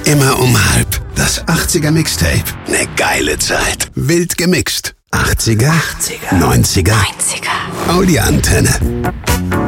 Immer um 12:30. Das 80er Mixtape. Ne geile Zeit. Wild gemixt. 80er, 90er. Audi Antenne.